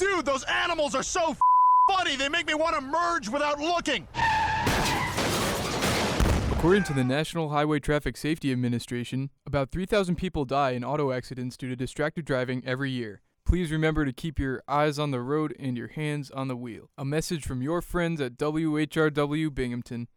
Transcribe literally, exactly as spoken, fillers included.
Dude, those animals are so f- funny, they make me want to merge without looking. According to the National Highway Traffic Safety Administration, about three thousand people die in auto accidents due to distracted driving every year. Please remember to keep your eyes on the road and your hands on the wheel. A message from your friends at W H R W Binghamton.